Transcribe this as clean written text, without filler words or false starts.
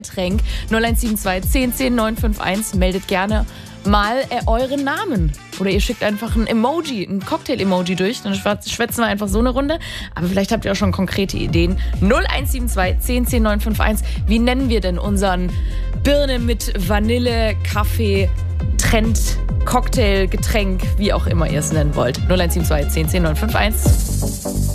Getränk 0172 10 10 951. Meldet gerne mal euren Namen. Oder ihr schickt einfach ein Emoji, ein Cocktail-Emoji durch. Dann schwätzen wir einfach so eine Runde. Aber vielleicht habt ihr auch schon konkrete Ideen. 0172 10 10 951. Wie nennen wir denn unseren Birne mit Vanille, Kaffee, Trend, Cocktail, Getränk, wie auch immer ihr es nennen wollt? 0172 10 10 951.